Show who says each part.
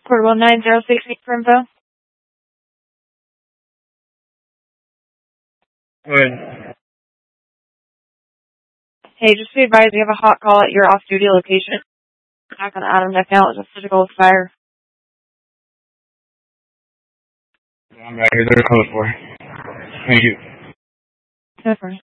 Speaker 1: Portable 9068 for info.
Speaker 2: Go ahead.
Speaker 1: Hey, just be advised, you have a hot call at your off-duty location. Back on Adam account with a physical fire.
Speaker 2: I'm right here. There's a code for it. Thank you.
Speaker 1: Different.